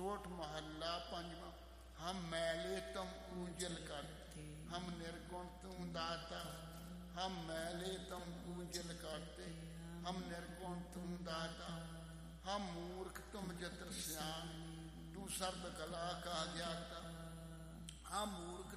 ਸੋਠ ਮਹੱਲਾ ਪੰਜਵਾਂ। ਹਮ मैले तुम ऊंजल करते, हम निर्गुण तू दाता। हम मैले तुम ऊंजल करते, हम निर्गुण तू दाता। हम मूर्ख तुम जत्र सियान, तू सर्व कला का ज्ञाता। हम मूर्ख